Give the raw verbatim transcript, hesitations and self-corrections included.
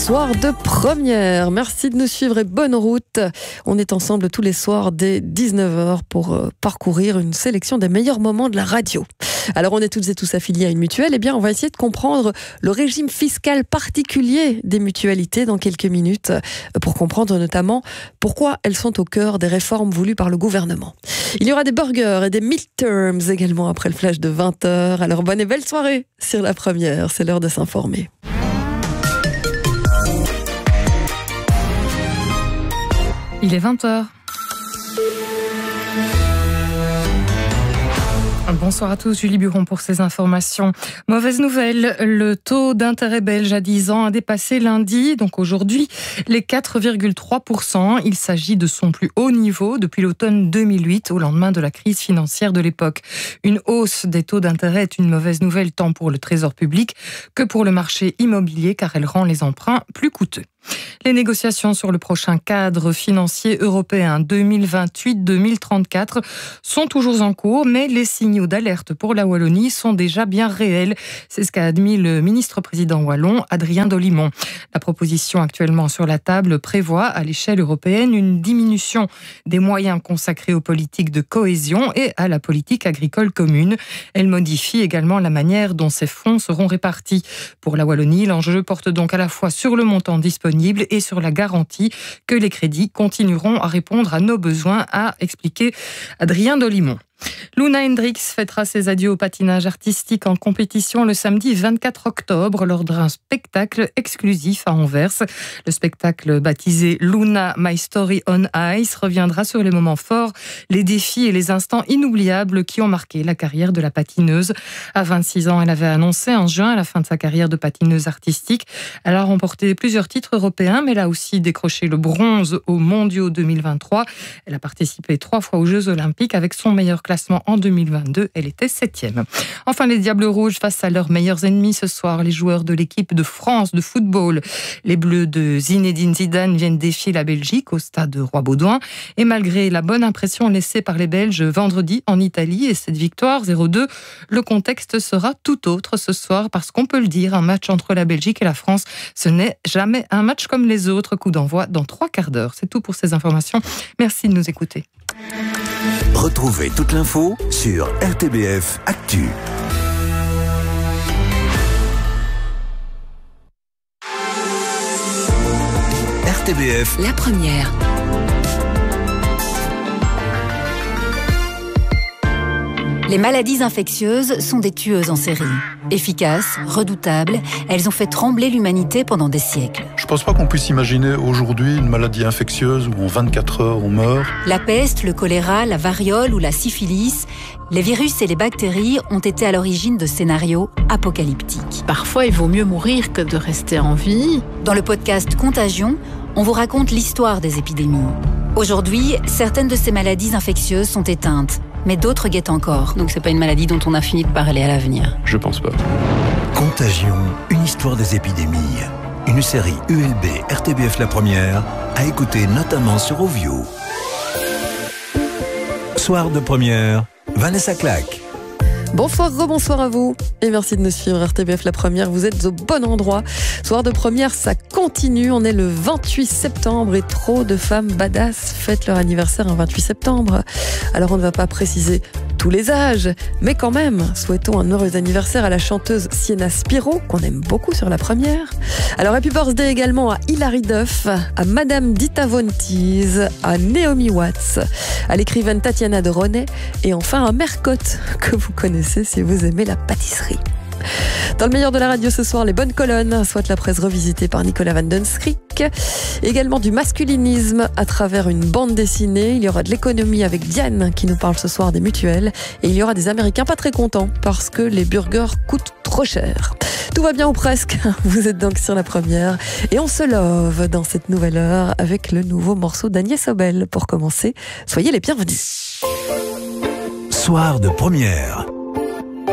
Soir de première. Merci de nous suivre et bonne route. On est ensemble tous les soirs dès dix-neuf heures pour euh, parcourir une sélection des meilleurs moments de la radio. Alors on est toutes et tous affiliés à une mutuelle. Eh bien on va essayer de comprendre le régime fiscal particulier des mutualités dans quelques minutes pour comprendre notamment pourquoi elles sont au cœur des réformes voulues par le gouvernement. Il y aura des burgers et des midterms également après le flash de vingt heures. Alors bonne et belle soirée sur la première. C'est l'heure de s'informer. Il est vingt heures. Bonsoir à tous, Julie Buron pour ces informations. Mauvaise nouvelle, le taux d'intérêt belge à dix ans a dépassé lundi, donc aujourd'hui, les quatre virgule trois pour cent. Il s'agit de son plus haut niveau depuis l'automne deux mille huit, au lendemain de la crise financière de l'époque. Une hausse des taux d'intérêt est une mauvaise nouvelle tant pour le trésor public que pour le marché immobilier, car elle rend les emprunts plus coûteux. Les négociations sur le prochain cadre financier européen deux mille vingt-huit deux mille trente-quatre sont toujours en cours, mais les signaux d'alerte pour la Wallonie sont déjà bien réels. C'est ce qu'a admis le ministre-président wallon, Adrien Dolimon. La proposition actuellement sur la table prévoit à l'échelle européenne une diminution des moyens consacrés aux politiques de cohésion et à la politique agricole commune. Elle modifie également la manière dont ces fonds seront répartis. Pour la Wallonie, l'enjeu porte donc à la fois sur le montant disponible et sur la garantie que les crédits continueront à répondre à nos besoins, a expliqué Adrien Dolimon. Luna Hendricks fêtera ses adieux au patinage artistique en compétition le samedi vingt-quatre octobre lors d'un spectacle exclusif à Anvers. Le spectacle baptisé Luna My Story on Ice reviendra sur les moments forts, les défis et les instants inoubliables qui ont marqué la carrière de la patineuse. À vingt-six ans, elle avait annoncé en juin la fin de sa carrière de patineuse artistique. Elle a remporté plusieurs titres européens, mais elle a aussi décroché le bronze aux Mondiaux deux mille vingt-trois. Elle a participé trois fois aux Jeux Olympiques avec son meilleur classement en deux mille vingt-deux, elle était septième. Enfin, les Diables Rouges face à leurs meilleurs ennemis ce soir, les joueurs de l'équipe de France de football. Les Bleus de Zinedine Zidane viennent défier la Belgique au stade Roi-Baudouin. Et malgré la bonne impression laissée par les Belges vendredi en Italie et cette victoire zéro deux, le contexte sera tout autre ce soir parce qu'on peut le dire, un match entre la Belgique et la France, ce n'est jamais un match comme les autres. Coup d'envoi dans trois quarts d'heure. C'est tout pour ces informations. Merci de nous écouter. Retrouvez toute l'info sur R T B F Actu. R T B F, la première. Les maladies infectieuses sont des tueuses en série. Efficaces, redoutables, elles ont fait trembler l'humanité pendant des siècles. Je pense pas qu'on puisse imaginer aujourd'hui une maladie infectieuse où en vingt-quatre heures on meurt. La peste, le choléra, la variole ou la syphilis, les virus et les bactéries ont été à l'origine de scénarios apocalyptiques. Parfois, il vaut mieux mourir que de rester en vie. Dans le podcast Contagion, on vous raconte l'histoire des épidémies. Aujourd'hui, certaines de ces maladies infectieuses sont éteintes, mais d'autres guettent encore. Donc c'est pas une maladie dont on a fini de parler à l'avenir. Je pense pas. Contagion, une histoire des épidémies. Une série U L B R T B F La Première, à écouter notamment sur Ovio. Soir de première, Vanessa Claque. Bonsoir, rebonsoir à vous et merci de nous suivre. R T B F La Première, vous êtes au bon endroit. Soir de première, ça continue. On est le vingt-huit septembre et trop de femmes badass fêtent leur anniversaire un vingt-huit septembre. Alors on ne va pas préciser tous les âges, mais quand même, souhaitons un heureux anniversaire à la chanteuse Sienna Spiro, qu'on aime beaucoup sur La Première. Alors happy birthday également à Hilary Duff, à Madame Dita Von Teese, à Naomi Watts, à l'écrivaine Tatiana de René et enfin à Mercotte, que vous connaissez si vous aimez la pâtisserie. Dans le meilleur de la radio ce soir, les bonnes colonnes, soit la presse revisitée par Nicolas Van Den Schrik, également du masculinisme à travers une bande dessinée. Il y aura de l'économie avec Diane qui nous parle ce soir des mutuelles et il y aura des Américains pas très contents parce que les burgers coûtent trop cher. Tout va bien ou presque, vous êtes donc sur La Première et on se love dans cette nouvelle heure avec le nouveau morceau d'Agnès Obel. Pour commencer, soyez les bienvenus. Soir de première.